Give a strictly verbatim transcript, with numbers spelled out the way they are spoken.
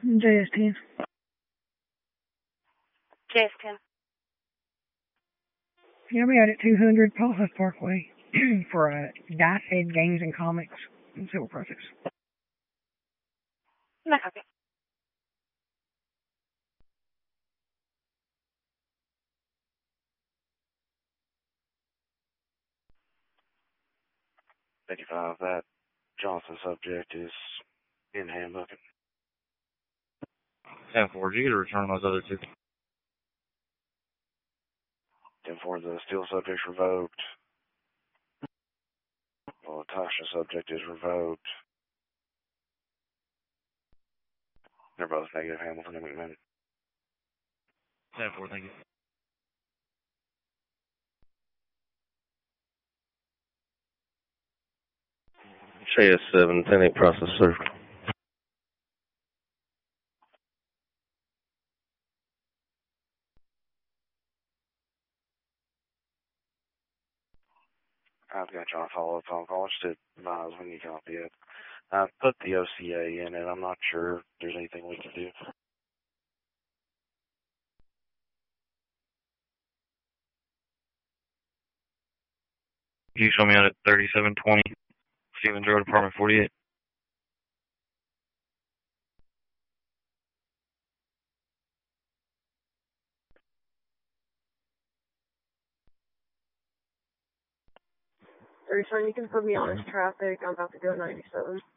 J S ten. J S ten. Yeah, we out at two hundred Paulhouse Parkway for uh, Dice Head Games and Comics and Civil Process. No copy. fifty-five, that Johnson subject is in handbook. ten four, did you get a return on those other two? ten four, the steel subject's revoked. Well, the Tasha subject is revoked. They're both negative, Hamilton and McMahon. ten four, thank you. J S seven, ten eight process served. I've got you on a follow-up phone call. Just advise when you copy it. I've put the O C A in it. I'm not sure if there's anything we can do. Can you show me out at thirty-seven twenty Stevens Road, apartment forty-eight? thirty-seven, you can put me on this traffic. I'm about to go ninety-seven.